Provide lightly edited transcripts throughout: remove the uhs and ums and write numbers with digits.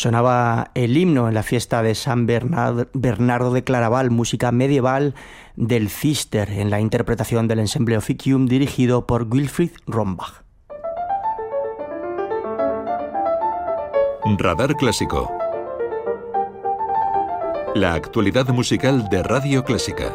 Sonaba el himno en la fiesta de San Bernardo de Claraval, música medieval del Cister, en la interpretación del ensemble Officium dirigido por Wilfried Rombach. Radar Clásico. La actualidad musical de Radio Clásica.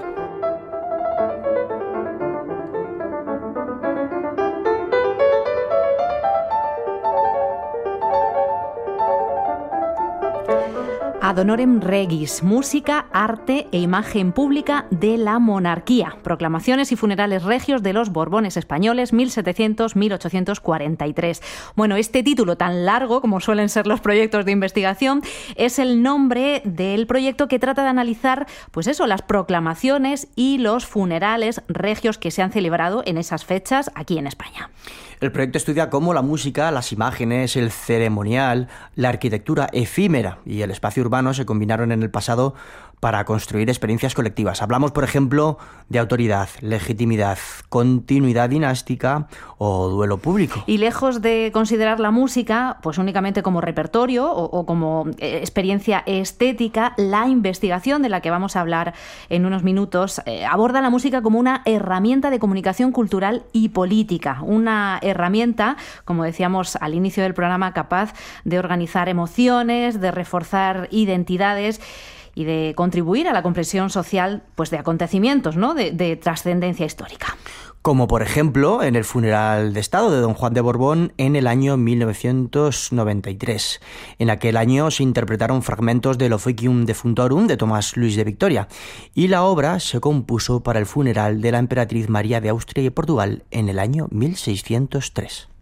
Ad honorem regis, música, arte e imagen pública de la monarquía. Proclamaciones y funerales regios de los Borbones españoles 1700-1843. Bueno, este título tan largo, como suelen ser los proyectos de investigación, es el nombre del proyecto que trata de analizar, pues eso, las proclamaciones y los funerales regios que se han celebrado en esas fechas aquí en España. El proyecto estudia cómo la música, las imágenes, el ceremonial, la arquitectura efímera y el espacio urbano se combinaron en el pasado para construir experiencias colectivas. Hablamos, por ejemplo, de autoridad, legitimidad, continuidad dinástica o duelo público. Y lejos de considerar la música pues únicamente como repertorio o como experiencia estética, la investigación de la que vamos a hablar en unos minutos aborda la música como una herramienta de comunicación cultural y política. Una herramienta, como decíamos al inicio del programa, capaz de organizar emociones, de reforzar identidades y de contribuir a la comprensión social pues de acontecimientos, ¿no? de trascendencia histórica. Como por ejemplo en el funeral de Estado de Don Juan de Borbón en el año 1993. En aquel año se interpretaron fragmentos del Officium Defunctorum de Tomás Luis de Victoria y la obra se compuso para el funeral de la emperatriz María de Austria y Portugal en el año 1603.